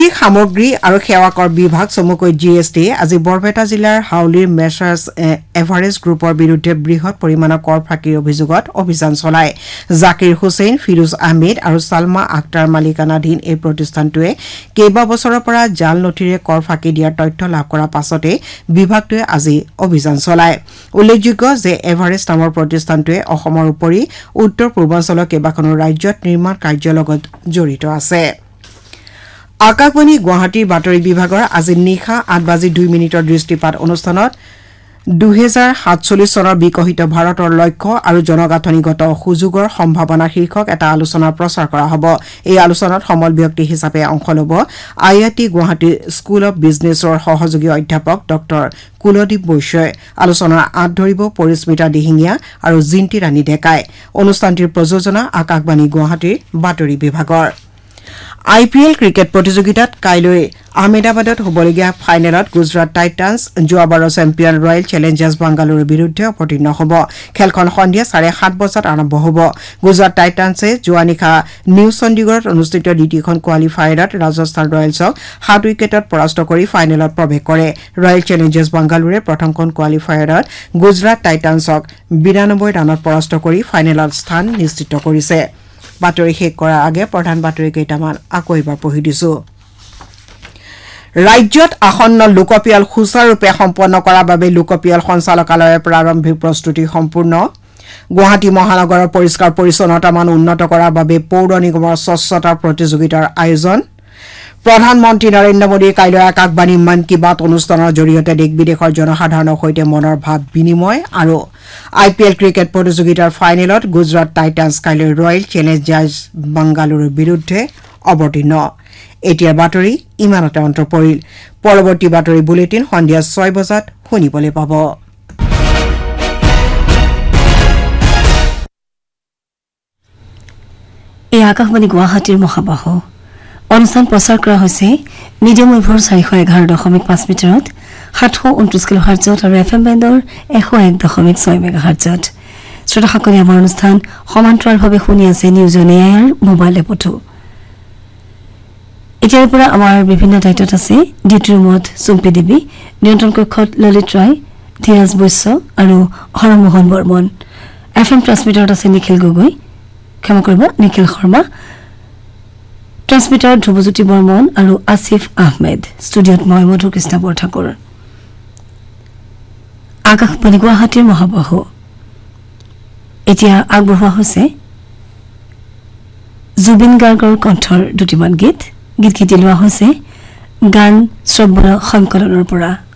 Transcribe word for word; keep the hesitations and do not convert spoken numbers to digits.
সামগ্ৰী আৰু সেৱা কৰ বিভাগ চমুকৈ জি এছ টি আজি বৰপেটা জিলাৰ হাউলিৰ মেছাৰ্ছ এভাৰেষ্ট গ্ৰুপৰ বিৰুদ্ধে বৃহৎ পৰিমাণৰ কৰ ফাঁকিৰ অভিযোগত অভিযান চলায় জাকিৰ হুছেইন ফিৰোজ আহমেদ আৰু সালমা আক্তাৰ মালিকানাধীন এই প্ৰতিষ্ঠানটোৱে কেইবা বছৰৰ পৰা জাল নথিৰে কৰ ফাঁকি দিয়াৰ তথ্য লাভ কৰাৰ পাছতে বিভাগটোৱে আজি অভিযান চলায় উল্লেখযোগ্য যে এভাৰেষ্ট নামৰ প্ৰতিষ্ঠানটোৱে অসমৰ উপৰি উত্তৰ পূৰ্বাঞ্চলৰ কেইবাখনো ৰাজ্যত নিৰ্মাণ কাৰ্যৰ লগত জড়িত আছে আকাশবাণী গুৱাহাটীৰ বাতৰি বিভাগৰ আজি নিশা আঠ বাজি দুই মিনিটৰ দৃষ্টিপাত অনুষ্ঠানত দুই হাজাৰ সাতচল্লিছ চনৰ বিকশিত ভাৰতৰ লক্ষ্য আৰু জনগাঁথনিগত সুযোগৰ সম্ভাৱনা শীৰ্ষক এটা আলোচনা প্ৰচাৰ কৰা হ'ব এই আলোচনাত সমল ব্যক্তি হিচাপে অংশ ল'ব আই I T Guwahati school of বিজনেছৰ সহযোগী অধ্যাপক ডক্টৰ কুলদীপ বৈশ্যই আলোচনাৰ আঁত ধৰিব পৰিস্মিতা দিহিঙীয়া আৰু জিন্তি ৰাণী ডেকাই অনুষ্ঠানটিৰ প্ৰযোজনা আকাশবাণী গুৱাহাটীৰ বাতৰি বিভাগৰ আই পি এল ক্ৰিকেট প্ৰতিযোগিতাত কাইলৈ আহমেদাবাদত হ'বলগীয়া ফাইনেলত গুজৰাট টাইটান্ছ যোৱাবাৰৰ চেম্পিয়ন ৰয়েল চেলেঞ্জাৰ্ছ বাংগালুৰুৰ বিৰুদ্ধে অৱতীৰ্ণ হ'ব খেলখন সন্ধিয়া চাৰে সাত বজাত আৰম্ভ হ'ব গুজৰাট টাইটান্ছে যোৱা নিশা নিউ চণ্ডীগড়ত অনুষ্ঠিত দ্বিতীয়খন কোৱালিফায়াৰত ৰাজস্থান ৰয়েলছক সাত উইকেটত পৰাস্ত কৰি ফাইনেলত প্ৰৱেশ কৰে ৰয়েল চেলেঞ্জাৰ্ছ বাংগালুৰুৱে প্ৰথমখন কোৱালিফায়াৰত গুজৰাট টাইটান্ছক বিৰানব্বৈ ৰানত পৰাস্ত কৰি ফাইনেলত স্থান নিশ্চিত কৰিছে বাতৰি শেষ কৰাৰ আগে প্ৰধান বাতৰি কেইটামান আকৌ এবাৰ পঢ়ি দিছো ৰাজ্যত আসন্ন লোকপিয়ল সুচাৰুৰূপে সম্পন্ন কৰাৰ বাবে লোকপিয়ল সঞ্চালকালয়ৰ প্ৰাৰম্ভিক প্ৰস্তুতি সম্পূৰ্ণ গুৱাহাটী মহানগৰৰ পৰিষ্কাৰ পৰিচ্ছন্নতা মান উন্নত কৰাৰ বাবে পৌৰ নিগমৰ স্বচ্ছতা প্ৰতিযোগিতাৰ আয়োজন প্ৰধানমন্ত্ৰী নৰেন্দ্ৰ মোদীয়ে কাইলৈ আকাশবাণী মন কী বাত অনুষ্ঠানৰ জৰিয়তে দেশ বিদেশৰ জনসাধাৰণৰ সৈতে মনৰ ভাৱ বিনিময় আৰু আই পি এল ক্ৰিকেট প্ৰতিযোগিতাৰ ফাইনেলত গুজৰাট টাইটান্ছ কাইলৈ ৰয়েল চেলেঞ্জাৰ্ছ বাংগালুৰুৰ বিৰুদ্ধে অৱতীৰ্ণ এতিয়াৰ বাতৰি ইমানতে অন্ত পৰিল পৰৱৰ্তী বাতৰি বুলেটিন সন্ধিয়া ছয় বজাত শুনিবলৈ পাব এই আকাশবাণী গুৱাহাটীৰ মহাবাহু অনুষ্ঠান প্ৰচাৰ কৰা হৈছে মিডিয়াম ৱেভৰ চাৰিশ এঘাৰ দশমিক পাঁচ মিটাৰত সাতশ ঊনত্ৰিশ কিলো হাৰ্টজত আৰু এফ এম বেণ্ডৰ এশ এক দশমিক ছয় মেগা হাৰ্টজত শ্ৰোতাসকলে আমাৰ অনুষ্ঠান সমান্তৰালভাৱে শুনি আছে নিউজ অন এয়াৰ মোবাইল এপতো এতিয়াৰ পৰা আমাৰ বিভিন্ন দায়িত্বত আছে ডিউটি ৰুমত চুম্পী দেৱী নিয়ন্ত্ৰণ কক্ষত ললিত ৰায় ধীৰাজ বৈশ্য আৰু হৰমোহন বৰ্মন এফ এম ট্ৰান্সমিটাৰত আছে নিখিল গগৈ ক্ষমা কৰিব নিখিল শৰ্মা ট্ৰান্সমিটাৰ ধ্ৰুৱজ্যোতি বৰ্মন আৰু আসিফ আহমেদ ষ্টুডিঅ'ত মই মধুকৃষ্ণ বৰঠাকুৰ আকাশবাণী গুৱাহাটীৰ মহাবাহু এতিয়া আগবঢ়োৱা হৈছে জুবিন গাৰ্গৰ কণ্ঠৰ দুটিমান গীত গীত গীতি লোৱা হৈছে গান শ্ৰৱণ সংকলনৰ পৰা